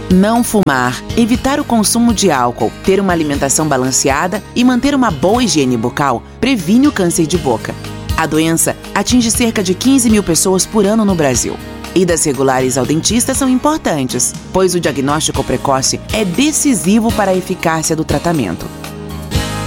Não fumar, evitar o consumo de álcool, ter uma alimentação balanceada e manter uma boa higiene bucal previne o câncer de boca. A doença atinge cerca de 15 mil pessoas por ano no Brasil. Idas regulares ao dentista são importantes, pois o diagnóstico precoce é decisivo para a eficácia do tratamento.